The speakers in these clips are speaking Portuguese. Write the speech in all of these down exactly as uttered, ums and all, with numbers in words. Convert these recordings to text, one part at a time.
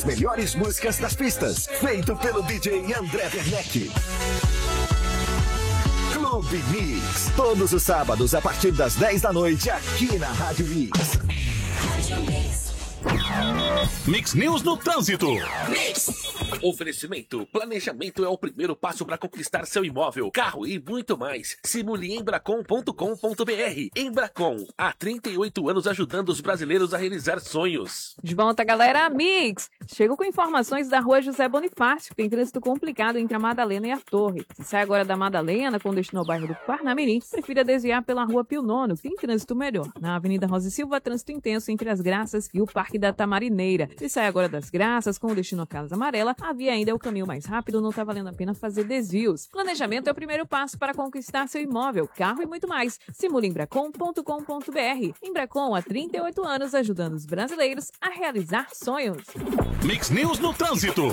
Melhores músicas das pistas, feito pelo D J André Werneck. Clube Mix, todos os sábados a partir das dez da noite aqui na Rádio Mix. Mix News no Trânsito. Mix. Oferecimento. Planejamento é o primeiro passo para conquistar seu imóvel, carro e muito mais. Simule embracon ponto com ponto br. Embracon, há trinta e oito anos ajudando os brasileiros a realizar sonhos. De volta, galera. Mix. Chego com informações da rua José Bonifácio. Tem trânsito complicado entre a Madalena e a Torre. Se sai agora da Madalena, com destino ao bairro do Parnamirim, prefira desviar pela rua Pio Nono, que tem trânsito melhor. Na Avenida Rosa e Silva, trânsito intenso entre as Graças e o Parque da Tamarineira. Se sai agora das Graças, com destino à Casa Amarela, a via ainda é o caminho mais rápido, não está valendo a pena fazer desvios. Planejamento é o primeiro passo para conquistar seu imóvel, carro e muito mais. Simule embracon ponto com ponto br. Embracon, há trinta e oito anos, ajudando os brasileiros a realizar sonhos. Mix News no Trânsito.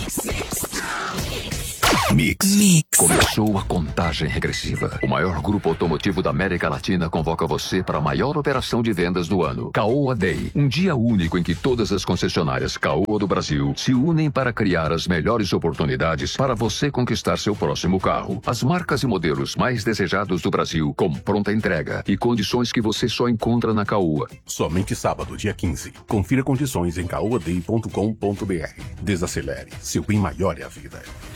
Mix. Mix. Começou a contagem regressiva. O maior grupo automotivo da América Latina convoca você para a maior operação de vendas do ano. Caoa Day. Um dia único em que todas as concessionárias Caoa do Brasil se unem para criar as melhores oportunidades para você conquistar seu próximo carro. As marcas e modelos mais desejados do Brasil com pronta entrega e condições que você só encontra na Caoa. Somente sábado, dia quinze. Confira condições em caoa day ponto com ponto br. Desacelere. Seu bem maior é a vida.